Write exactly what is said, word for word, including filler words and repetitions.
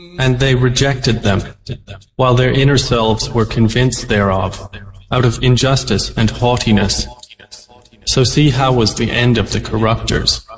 And they rejected them, while their inner selves were convinced thereof, out of injustice and haughtiness. So see how was the end of the corruptors.